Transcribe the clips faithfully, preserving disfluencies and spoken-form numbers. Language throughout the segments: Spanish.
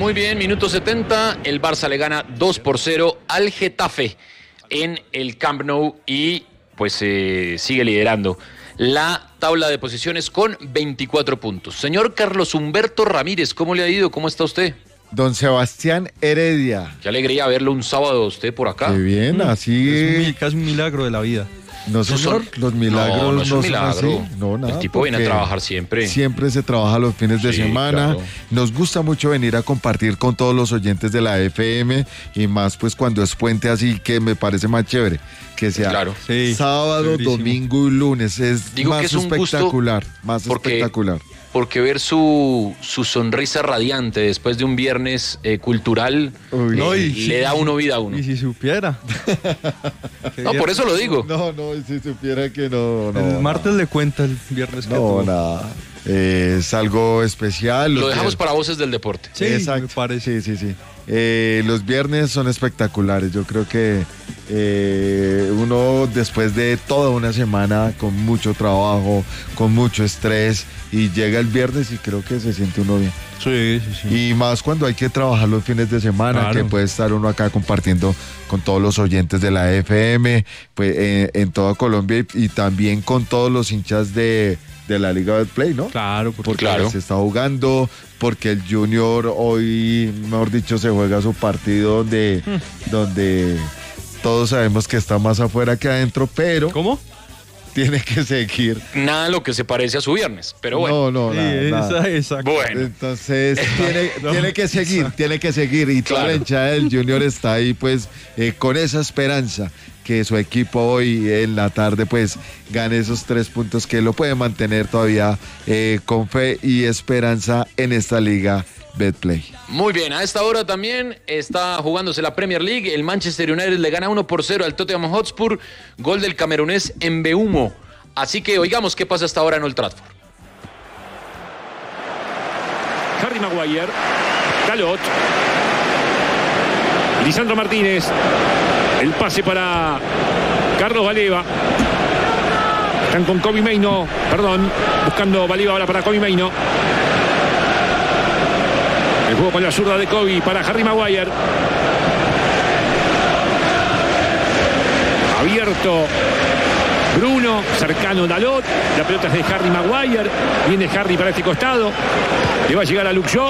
Muy bien, minuto setenta, el Barça le gana dos por cero al Getafe en el Camp Nou y pues eh, sigue liderando la tabla de posiciones con veinticuatro puntos. Señor Carlos Humberto Ramírez, ¿cómo le ha ido? ¿Cómo está usted? Don Sebastián Heredia. Qué alegría verlo un sábado a usted por acá. Qué bien, así... Es un, casi un milagro de la vida. No, señor, son, los milagros no, no es un no milagro. son así. No, nada, el tipo viene a trabajar siempre. Siempre se trabaja los fines de Sí, semana. claro. Nos gusta mucho venir a compartir con todos los oyentes de la F M y más pues cuando es puente así, que me parece más chévere. Que sea Claro. Sí, sábado, chéverísimo. domingo y lunes. Es Digo más que es un espectacular. gusto Más porque- espectacular. Porque ver su, su sonrisa radiante después de un viernes eh, cultural Uy. le, No, y- le da uno vida a uno. Y si supiera. No, por eso lo digo. No, no, si supiera que no. no El martes le cuenta el viernes que No, tuvo. nada. Eh, es algo especial. Lo Los dejamos vier- para voces del deporte. Sí, Exacto. me parece. Sí, sí, sí. Eh, los viernes son espectaculares. Yo creo que eh, uno después de toda una semana con mucho trabajo, con mucho estrés, y llega el viernes y creo que se siente uno bien. Sí, sí, sí. Y más cuando hay que trabajar los fines de semana, Claro. que puede estar uno acá compartiendo con todos los oyentes de la F M, pues eh, en toda Colombia y, y también con todos los hinchas de, de la Liga Betplay, ¿no? Claro, porque Porque Claro. se está jugando, porque el Junior hoy, mejor dicho, se juega su partido donde, donde todos sabemos que está más afuera que adentro, pero ¿Cómo? tiene que seguir. Nada lo que se parece a su viernes, pero bueno. No, no, Sí, nada, nada. esa- exacto. Bueno, Entonces tiene, No. tiene que seguir, tiene que seguir y toda Claro. la hinchada del Junior está ahí pues eh, con esa esperanza que su equipo hoy en la tarde pues gane esos tres puntos que lo puede mantener todavía eh, con fe y esperanza en esta liga Betplay. muy bien. A esta hora también está jugándose la Premier League. El Manchester United le gana uno por cero al Tottenham Hotspur. Gol del camerunés Mbeumo. Así que oigamos qué pasa hasta ahora en Old Trafford. Harry Maguire, Dalot, Lisandro Martínez, el pase para Carlos Baleba. Están con Kobe Maino, perdón, buscando Baleba ahora para Kobe Maino. El juego con la zurda de Kobe para Harry Maguire. Abierto Bruno, cercano Dalot. La pelota es de Harry Maguire. Viene Harry para este costado. Le va a llegar a Luke Shaw.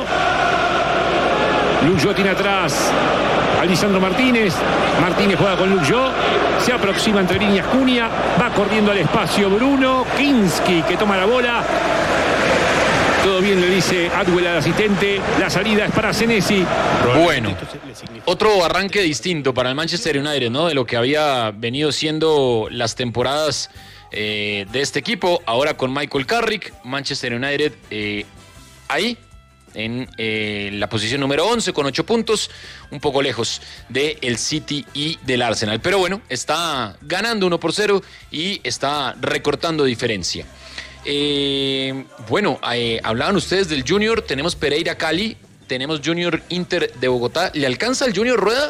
Luke Shaw tiene atrás a Lisandro Martínez. Martínez juega con Luke Shaw. Se aproxima entre líneas Cunha. Va corriendo al espacio Bruno. Kinski que toma la bola. Todo bien, le dice Atwell al asistente. La salida es para Senesi. Bueno, otro arranque distinto para el Manchester United, ¿no? De lo que había venido siendo las temporadas eh, de este equipo. Ahora con Michael Carrick, Manchester United eh, ahí en eh, la posición número once con ocho puntos, un poco lejos del City y del Arsenal. Pero bueno, está ganando uno por cero y está recortando diferencia. Eh, bueno, eh, hablaban ustedes del Junior, tenemos Pereira Cali, tenemos Junior Inter de Bogotá. ¿Le alcanza el Junior Rueda?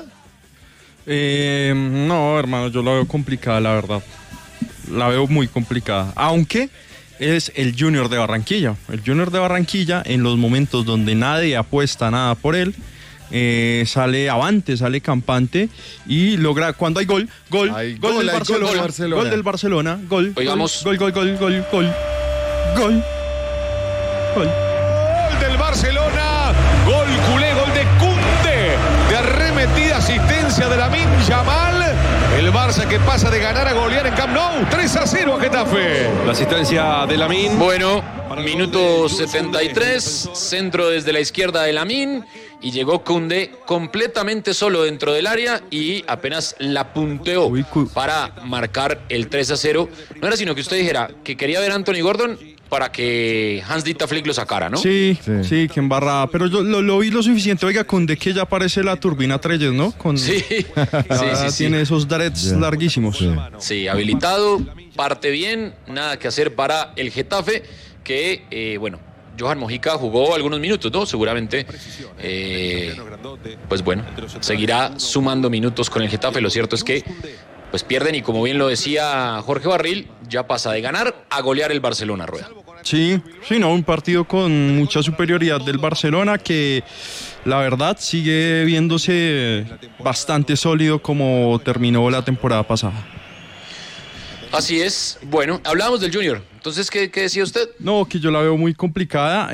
Eh, no, hermano, yo la veo complicada, la verdad. La veo muy complicada. Aunque es el Junior de Barranquilla. El Junior de Barranquilla, en los momentos donde nadie apuesta nada por él, eh, sale avante, sale campante y logra, cuando hay gol, gol, Hay gol, gol, del hay gol Barcelona, del gol, Barcelona. del Barcelona, gol, Oigamos. gol, gol, gol, gol, gol, gol, gol. Gol del Barcelona, gol culé, gol de Kunde, de arremetida asistencia de Lamine Yamal. El Barça que pasa de ganar a golear en Camp Nou, tres a cero a Getafe. La asistencia de Lamine. Bueno, minuto setenta y tres, centro desde la izquierda de Lamine y llegó Koundé completamente solo dentro del área y apenas la punteó Uy, cu- para marcar el tres a cero. No era sino que usted dijera que quería ver a Anthony Gordon para que Hans Dieter Flick lo sacara, ¿no? Sí, Sí. sí, que embarrada. Pero yo lo, lo vi lo suficiente. Oiga, con de que ya parece la turbina Treyes, ¿no? Con, Sí, sí, ya sí, sí. tiene esos dreads Ya. larguísimos. Sí. Sí, habilitado, parte bien, nada que hacer para el Getafe, que, eh, bueno, Johan Mojica jugó algunos minutos, ¿no? Seguramente, eh, pues bueno, seguirá sumando minutos con el Getafe. Lo cierto es que, pues pierden y como bien lo decía Jorge Barril, ya pasa de ganar a golear el Barcelona, Rueda. Sí, sí, no, un partido con mucha superioridad del Barcelona que la verdad sigue viéndose bastante sólido como terminó la temporada pasada. Así es. Bueno, hablábamos del Junior. Entonces, ¿qué, qué decía usted? No, que yo la veo muy complicada,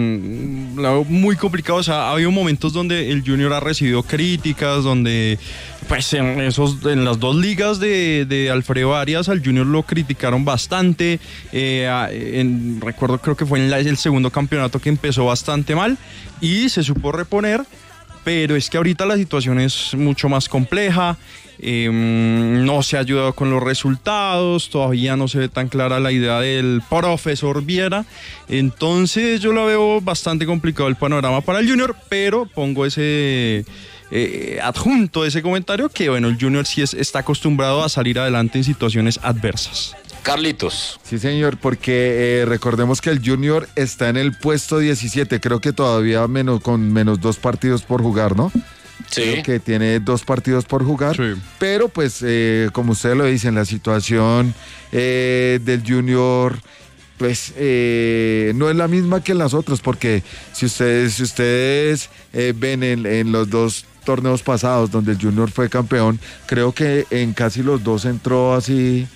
en, la veo muy complicada, o sea, ha habido momentos donde el Junior ha recibido críticas, donde pues en, esos, en las dos ligas de, de Alfredo Arias al Junior lo criticaron bastante, eh, en, recuerdo creo que fue en la, el segundo campeonato que empezó bastante mal y se supo reponer, pero es que ahorita la situación es mucho más compleja. Eh, no se ha ayudado con los resultados, todavía no se ve tan clara la idea del profesor Viera, entonces yo la veo bastante complicado el panorama para el Junior, pero pongo ese eh, adjunto ese comentario que bueno, el Junior sí es, está acostumbrado a salir adelante en situaciones adversas. Carlitos. Sí, señor, porque eh, recordemos que el Junior está en el puesto diecisiete, creo que todavía menos, con menos dos partidos por jugar, ¿no? Sí. Creo que tiene dos partidos por jugar, sí. Pero pues eh, como ustedes lo dicen, la situación eh, del Junior pues eh, no es la misma que en las otras, porque si ustedes, si ustedes eh, ven en, en los dos torneos pasados donde el Junior fue campeón, creo que en casi los dos entró así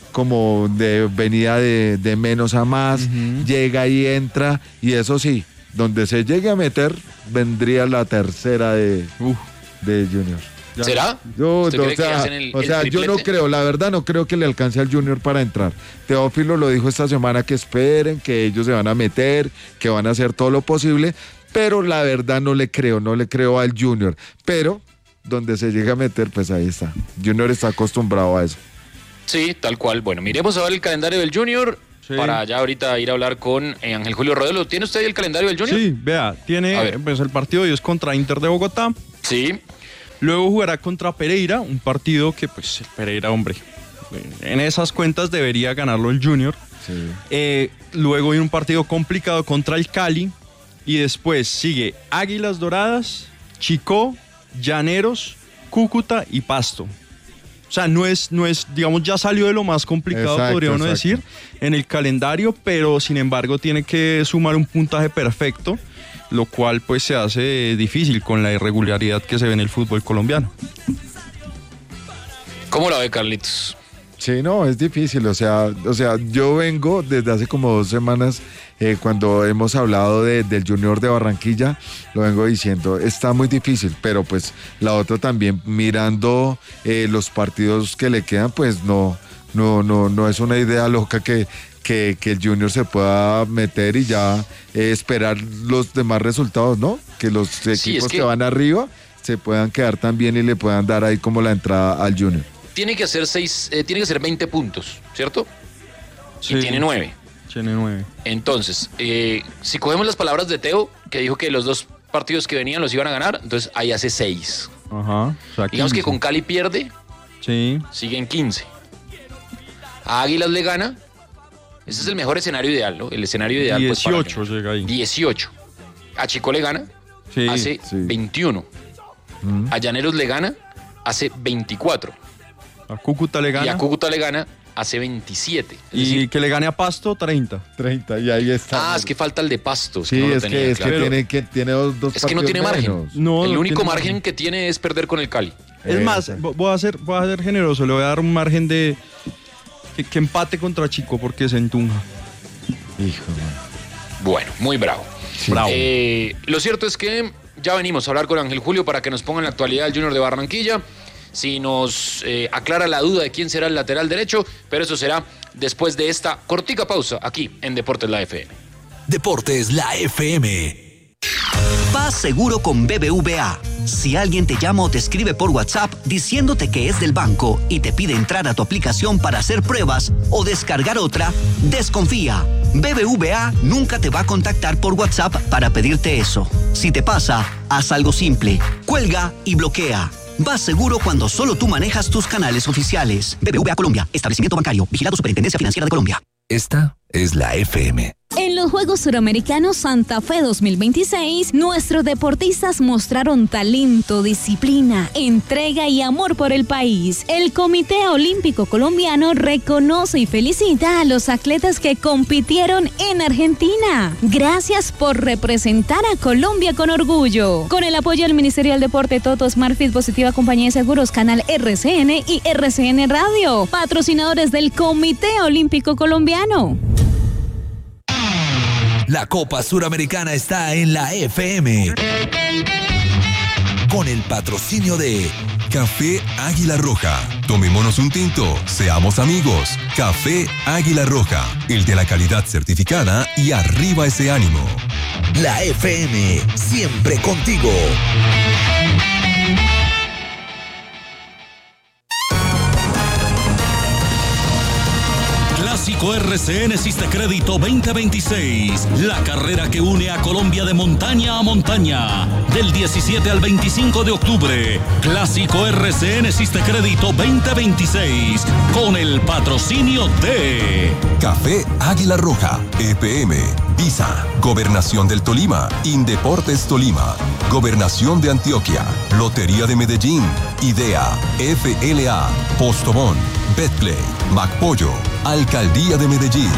como de venida de, de menos a más, uh-huh. Llega y entra, y eso sí, donde se llegue a meter, vendría la tercera de, uh, de Junior. Ya. ¿Será? Yo, o sea, el, o sea yo no creo, la verdad no creo que le alcance al Junior para entrar. Teófilo lo dijo esta semana, que esperen, que ellos se van a meter, que van a hacer todo lo posible, pero la verdad no le creo, no le creo al Junior. Pero donde se llega a meter, pues ahí está. Junior está acostumbrado a eso. Sí, tal cual. Bueno, miremos a ver el calendario del Junior. Sí. Para ya ahorita ir a hablar con eh, Ángel Julio Rodelo. ¿Tiene usted el calendario del Junior? Sí, vea, tiene pues el partido de hoy es contra Inter de Bogotá. Sí. Luego jugará contra Pereira, un partido que pues el Pereira, hombre, en esas cuentas debería ganarlo el Junior. Sí. Eh, luego hay un partido complicado contra el Cali y después sigue Águilas Doradas, Chicó, Llaneros, Cúcuta y Pasto. O sea, no es, no es, digamos, ya salió de lo más complicado, exacto, podría uno exacto. decir, en el calendario, pero sin embargo tiene que sumar un puntaje perfecto, lo cual pues se hace difícil con la irregularidad que se ve en el fútbol colombiano. ¿Cómo la ve, Carlitos? Sí, no, es difícil, o sea, o sea, yo vengo desde hace como dos semanas, eh, cuando hemos hablado de, del Junior de Barranquilla, lo vengo diciendo, está muy difícil, pero pues la otra también, mirando eh, los partidos que le quedan, pues no, no, no, no es una idea loca que, que, que el Junior se pueda meter y ya eh, esperar los demás resultados, ¿no? Que los equipos sí, es que... que van arriba se puedan quedar también y le puedan dar ahí como la entrada al Junior. Tiene que hacer seis, eh, tiene que ser veinte puntos, ¿cierto? Sí. Y tiene nueve. Tiene nueve. Entonces, eh, si cogemos las palabras de Teo, que dijo que los dos partidos que venían los iban a ganar, entonces ahí hace seis. Ajá. O sea, digamos que con Cali pierde, sí. Sigue en quince. A Águilas le gana, ese es el mejor escenario ideal, ¿no? El escenario ideal. dieciocho pues, llega ahí. dieciocho. A Chico le gana, sí, hace sí. veintiuno. Mm. A Llaneros le gana, hace veinticuatro. A Cúcuta le gana. Y a Cúcuta le gana, hace veintisiete. Y decir, que le gane a Pasto, treinta. treinta, y ahí está. Ah, es que falta el de Pasto. Sí, que no es, tenía, que, es claro. que tiene que tiene dos, dos Es que no tiene margen. No, el no único margen, margen que tiene es perder con el Cali. Es eh, más, voy a, ser, voy a ser generoso, le voy a dar un margen de que, que empate contra Chico porque se entunja. Hijo, man. Bueno, muy bravo. Sí. bravo. Eh, lo cierto es que ya venimos a hablar con Ángel Julio para que nos ponga en la actualidad el Junior de Barranquilla. Si nos eh, aclara la duda de quién será el lateral derecho, pero eso será después de esta cortica pausa aquí en Deportes La F M. Deportes La F M. Paz seguro con B B V A. Si alguien te llama o te escribe por WhatsApp diciéndote que es del banco y te pide entrar a tu aplicación para hacer pruebas o descargar otra, desconfía. B B V A nunca te va a contactar por WhatsApp para pedirte eso. Si te pasa, haz algo simple. Cuelga y bloquea. Vas seguro cuando solo tú manejas tus canales oficiales. B B V A Colombia, establecimiento bancario, vigilado Superintendencia Financiera de Colombia. Esta es la F M. En los Juegos Suramericanos Santa Fe dos mil veintiséis, nuestros deportistas mostraron talento, disciplina, entrega y amor por el país. El Comité Olímpico Colombiano reconoce y felicita a los atletas que compitieron en Argentina. Gracias por representar a Colombia con orgullo. Con el apoyo del Ministerio del Deporte, Toto, Smartfit, Positiva Compañía de Seguros, Canal R C N y R C N Radio, patrocinadores del Comité Olímpico Colombiano. La Copa Suramericana está en la F M. Con el patrocinio de Café Águila Roja. Tomémonos un tinto, seamos amigos. Café Águila Roja, el de la calidad certificada y arriba ese ánimo. La F M, siempre contigo. Clásico R C N Sistecrédito veinte veintiséis, la carrera que une a Colombia de montaña a montaña, del diecisiete al veinticinco de octubre. Clásico R C N Sistecrédito veinte veintiséis, con el patrocinio de Café Águila Roja, E P M, Visa, Gobernación del Tolima, Indeportes Tolima, Gobernación de Antioquia, Lotería de Medellín, Idea, F L A, Postobón, Betplay, MacPollo, Alcaldía de Medellín.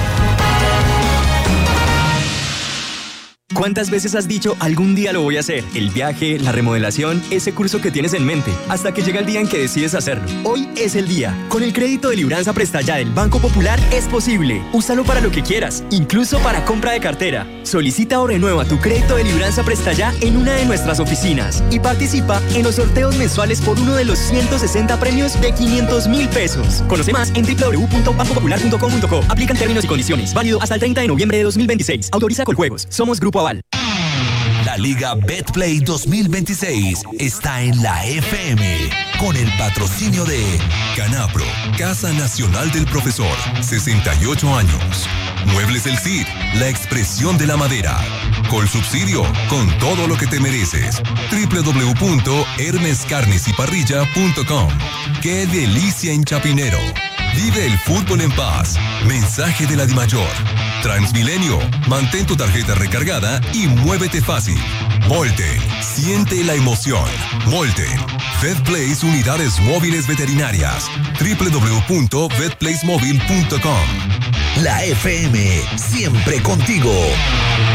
¿Cuántas veces has dicho algún día lo voy a hacer? El viaje, la remodelación, ese curso que tienes en mente, hasta que llega el día en que decides hacerlo. Hoy es el día. Con el crédito de Libranza Presta Ya del Banco Popular es posible. Úsalo para lo que quieras, incluso para compra de cartera. Solicita o renueva tu crédito de Libranza Presta Ya en una de nuestras oficinas y participa en los sorteos mensuales por uno de los ciento sesenta premios de quinientos mil pesos. Conoce más en doble u doble u doble u punto banco popular punto com punto co. Aplican términos y condiciones. Válido hasta el treinta de noviembre de dos mil veintiséis. Autoriza Coljuegos. Somos Grupo Aval. La Liga Betplay dos mil veintiséis está en la F M con el patrocinio de Canapro, Casa Nacional del Profesor, sesenta y ocho años. Muebles del Cid, la expresión de la madera. Colsubsidio, con todo lo que te mereces. doble u doble u doble u punto hermes carnes y parrilla punto com. ¡Qué delicia en Chapinero! Vive el fútbol en paz. Mensaje de la Dimayor. Transmilenio, mantén tu tarjeta recargada y muévete fácil. Molten, siente la emoción. Molten, VetPlace Unidades Móviles Veterinarias. doble u doble u doble u punto vet place móvil punto com. La F M, siempre contigo.